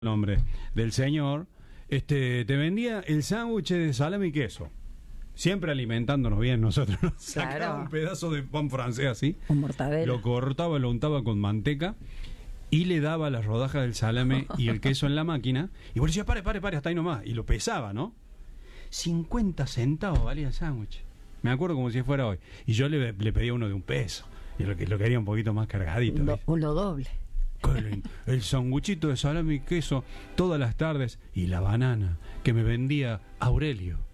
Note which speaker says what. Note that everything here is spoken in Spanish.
Speaker 1: nombre del señor, te vendía el sándwich de salame y queso. Siempre alimentándonos bien nosotros, ¿no? Sacaba
Speaker 2: Claro.
Speaker 1: un pedazo de pan francés así,
Speaker 2: Un mortadela.
Speaker 1: lo cortaba, lo untaba con manteca y le daba las rodajas del salame y el queso en la máquina. Y vos decías, pare, hasta ahí nomás. Y lo pesaba, ¿no? 50 centavos valía el sándwich. Me acuerdo como si fuera hoy. Y yo le pedía uno de $1. Y lo quería un poquito más cargadito. ¿Viste?
Speaker 2: Lo doble.
Speaker 1: El sanguchito de salame y queso todas las tardes y la banana que me vendía Aurelio.